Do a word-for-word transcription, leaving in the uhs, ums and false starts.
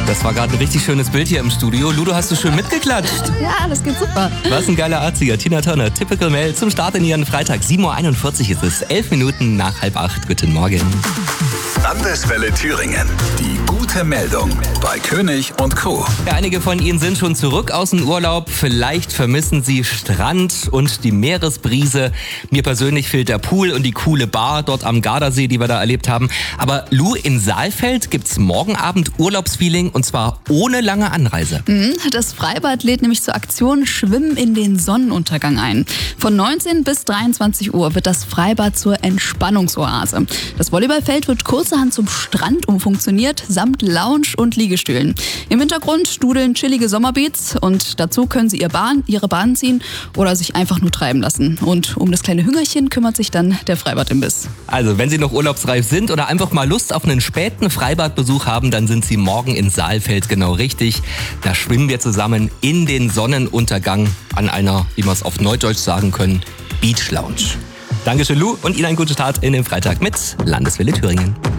Das war gerade ein richtig schönes Bild hier im Studio. Ludo, hast du schön mitgeklatscht? Ja, das geht super. Was ein geiler Arziger. Tina Turner, Typical Mel zum Start in ihren Freitag. sieben Uhr einundvierzig ist es, elf Minuten nach halb acht. Guten Morgen. Landeswelle Thüringen. Die gute Meldung bei König und Co. Ja, einige von Ihnen sind schon zurück aus dem Urlaub. Vielleicht vermissen Sie Strand und die Meeresbrise. Mir persönlich fehlt der Pool und die coole Bar dort am Gardasee, die wir da erlebt haben. Aber Lu, in Saalfeld gibt's morgen Abend Urlaubsfeeling und zwar ohne lange Anreise. Das Freibad lädt nämlich zur Aktion Schwimmen in den Sonnenuntergang ein. Von neunzehn bis dreiundzwanzig Uhr wird das Freibad zur Entspannungsoase. Das Volleyballfeld wird kurzerhand zum Strand umfunktioniert, samt Lounge und Liegestühlen. Im Hintergrund dudeln chillige Sommerbeats und dazu können Sie ihr Bahn, Ihre Bahn ziehen oder sich einfach nur treiben lassen. Und um das kleine Hüngerchen kümmert sich dann der Freibadimbiss. Also, wenn Sie noch urlaubsreif sind oder einfach mal Lust auf einen späten Freibadbesuch haben, dann sind Sie morgen in Saalfeld genau richtig. Da schwimmen wir zusammen in den Sonnenuntergang an einer, wie wir es auf Neudeutsch sagen können, Beach Lounge. Dankeschön, Lu, und Ihnen einen guten Start in den Freitag mit Landeswelle Thüringen.